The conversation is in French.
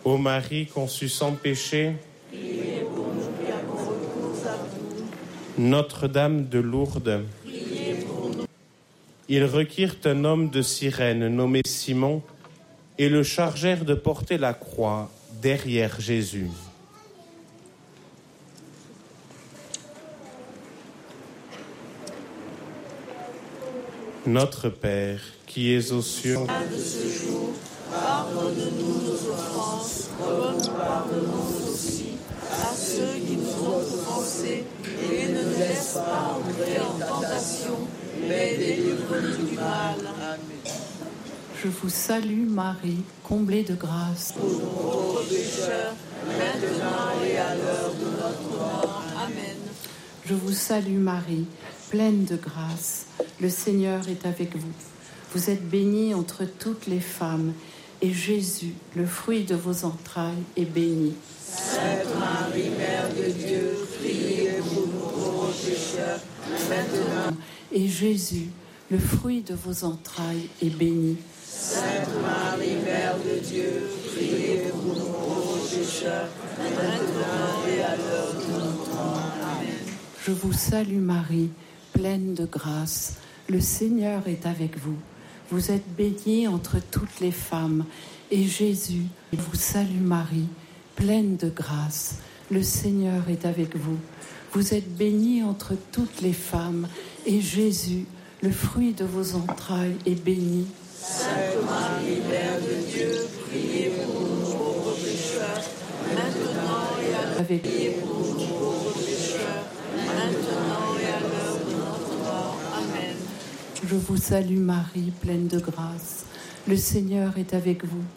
Ô Marie conçue sans péché, priez pour nous qui avons recours à vous. Notre-Dame de Lourdes, Priez pour nous. ils requirent un homme de Cyrène nommé Simon et le chargèrent de porter la croix derrière Jésus. Notre Père, qui es aux cieux, De ce jour, pardonne-nous nos offenses, comme nous pardonnons aussi à ceux qui nous ont offensés, et ne nous laisse pas entrer en tentation, mais délivre-nous du mal. Amen. Je vous salue Marie, comblée de grâce. Pauvres pécheurs, maintenant et à l'heure de notre mort. Amen. Je vous salue Marie, pleine de grâce. Le Seigneur est avec vous. Vous êtes bénie entre toutes les femmes, et Jésus, le fruit de vos entrailles, est béni. Sainte Marie, Mère de Dieu, priez pour nous pauvres pécheurs, maintenant. Et Jésus, le fruit de vos entrailles, est béni. Sainte Marie, Mère de Dieu, priez pour nous pauvres pécheurs, maintenant et à l'heure de notre mort. Amen. Je vous salue Marie, pleine de grâce. Le Seigneur est avec vous. Vous êtes bénie entre toutes les femmes. Et Jésus, vous salue Marie, pleine de grâce. Le Seigneur est avec vous. Vous êtes bénie entre toutes les femmes. Et Jésus, le fruit de vos entrailles, est béni. Sainte Marie, Mère de Dieu, priez pour nous pauvres pécheurs, maintenant et à l'heure. Priez pour nous pauvres pécheurs, maintenant et à l'heure de notre mort. Amen. Je vous salue Marie, pleine de grâce. Le Seigneur est avec vous.